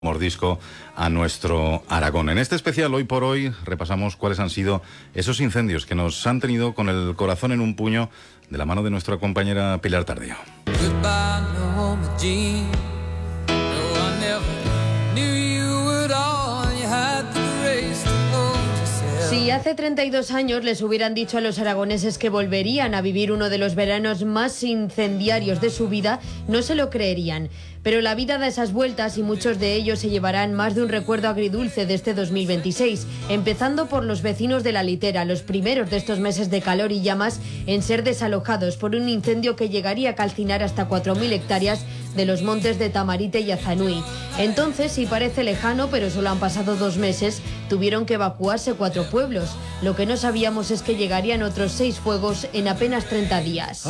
Mordisco a nuestro Aragón. En este especial, hoy por hoy, repasamos cuáles han sido esos incendios que nos han tenido con el corazón en un puño, de la mano de nuestra compañera Pilar Tardío. Si hace 32 años les hubieran dicho a los aragoneses que volverían a vivir uno de los veranos más incendiarios de su vida, no se lo creerían. Pero la vida da esas vueltas y muchos de ellos se llevarán más de un recuerdo agridulce de este 2026, empezando por los vecinos de La Litera, los primeros de estos meses de calor y llamas en ser desalojados por un incendio que llegaría a calcinar hasta 4.000 hectáreas de los montes de Tamarite y Azanui. Entonces, sí parece lejano, pero solo han pasado 2 meses, tuvieron que evacuarse 4 pueblos. Lo que no sabíamos es que llegarían otros 6 fuegos en apenas 30 días.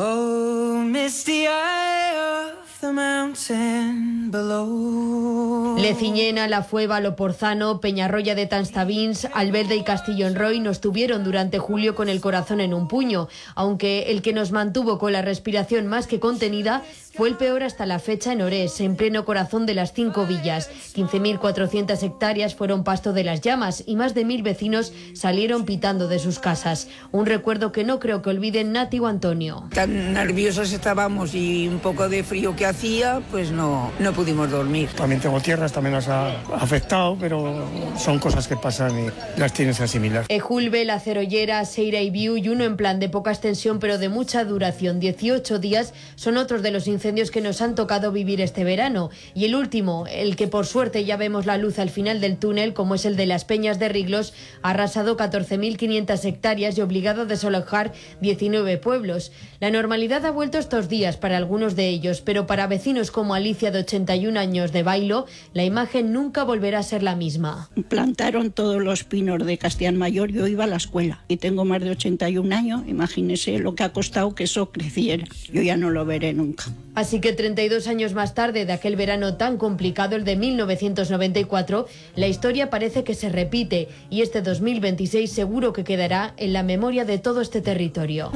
Leciñena, La Fueva, Loporzano, Peñarroya de Tanstabins, Albelde y Castillo en Roy nos tuvieron durante julio con el corazón en un puño, aunque el que nos mantuvo con la respiración más que contenida fue el peor hasta la fecha en Orés, en pleno corazón de las 5 villas. 15.400 hectáreas fueron pasto de las llamas y más de 1.000 vecinos salieron pitando de sus casas. Un recuerdo que no creo que olviden Nati o Antonio. Tan nerviosos estábamos y un poco de frío que hacía, pues no pudimos dormir. También tengo tierras, también las ha afectado, pero son cosas que pasan y las tienes que asimilar. Ejulbe, La Cerollera, Seira y Viu, y uno en plan de poca extensión pero de mucha duración, 18 días, son otros de los incendios que nos han tocado vivir este verano. Y el último, el que por suerte ya vemos la luz al final del túnel, como es el de Las Peñas de Riglos, ha arrasado 14.500 hectáreas y obligado a desalojar 19 pueblos. La normalidad ha vuelto estos días para algunos de ellos, pero para vecinos como Alicia, de 81 años, de Bailo, la imagen nunca volverá a ser la misma. Plantaron todos los pinos de Castellán Mayor, yo iba a la escuela y tengo más de 81 años, imagínese lo que ha costado que eso creciera. Yo ya no lo veré nunca. Así que 32 años más tarde de aquel verano tan complicado, el de 1994, la historia parece que se repite y este 2026 seguro que quedará en la memoria de todo este territorio.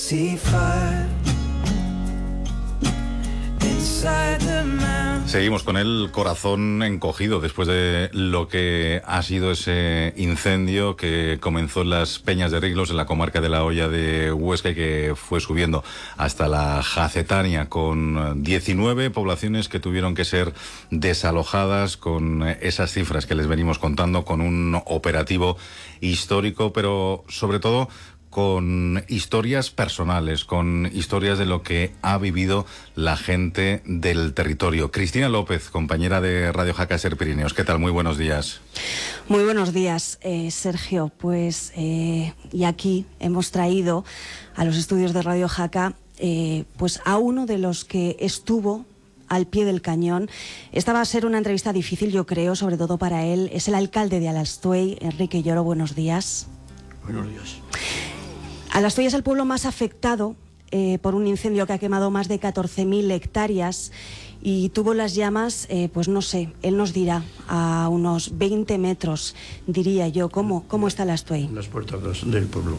Seguimos con el corazón encogido después de lo que ha sido ese incendio que comenzó en Las Peñas de Riglos, en la comarca de La Hoya de Huesca, y que fue subiendo hasta la Jacetania, con 19 poblaciones que tuvieron que ser desalojadas, con esas cifras que les venimos contando, con un operativo histórico, pero sobre todo con historias personales, con historias de lo que ha vivido la gente del territorio. Cristina López, compañera de Radio Jaca Ser Pirineos. ¿Qué tal? Muy buenos días. Muy buenos días, Sergio. Pues y aquí hemos traído a los estudios de Radio Jaca pues a uno de los que estuvo al pie del cañón. Esta va a ser una entrevista difícil, yo creo, sobre todo para él. Es el alcalde de Alastuey, Enrique Lloro. Buenos días. Buenos días. Alastuey es el pueblo más afectado por un incendio que ha quemado más de 14.000 hectáreas y tuvo las llamas, pues no sé, él nos dirá, a unos 20 metros, diría yo. ¿Cómo está Alastuey? Las puertas del pueblo.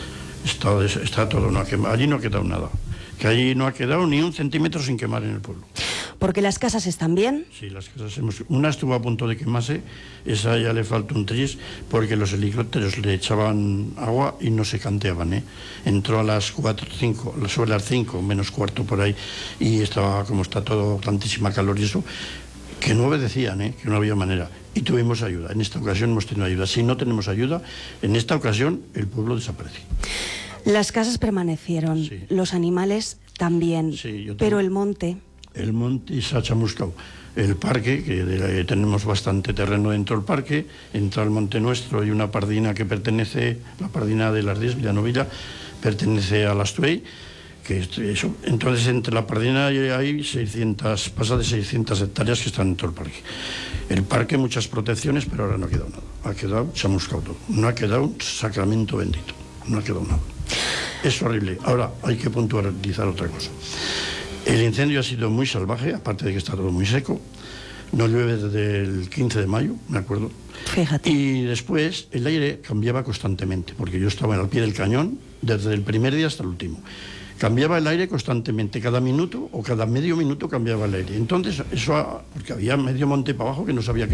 Está todo, allí no ha quedado nada. Que allí no ha quedado ni un centímetro sin quemar en el pueblo. ¿Porque las casas están bien? Sí, las casas una estuvo a punto de quemarse, esa ya le faltó un tris, porque los helicópteros le echaban agua y no se canteaban, Entró a las 4, 5, sobre las 5, menos cuarto por ahí, y estaba, como está todo, tantísima calor y eso, que no obedecían, que no había manera. Y tuvimos ayuda. En esta ocasión hemos tenido ayuda. Si no tenemos ayuda, en esta ocasión el pueblo desaparece. Las casas permanecieron, sí. Los animales también, sí, pero el monte... El monte se ha chamuscado. El parque, que tenemos bastante terreno dentro del parque, entra al monte nuestro y una pardina que pertenece, la pardina de las 10, Villanovilla, pertenece a Alastuey, que eso, entonces entre la pardina y hay 600, pasa de 600 hectáreas que están dentro del parque. El parque, muchas protecciones, pero ahora no ha quedado nada. Ha quedado chamuscado todo. No ha quedado un sacramento bendito. No ha quedado nada. Es horrible. Ahora hay que puntualizar otra cosa. El incendio ha sido muy salvaje, aparte de que está todo muy seco. No llueve desde el 15 de mayo, me acuerdo. Fíjate. Y después el aire cambiaba constantemente, porque yo estaba al pie del cañón desde el primer día hasta el último. cambiaba el aire constantemente, cada minuto o cada medio minuto cambiaba el aire. Entonces, eso, porque había medio monte para abajo que no sabía qué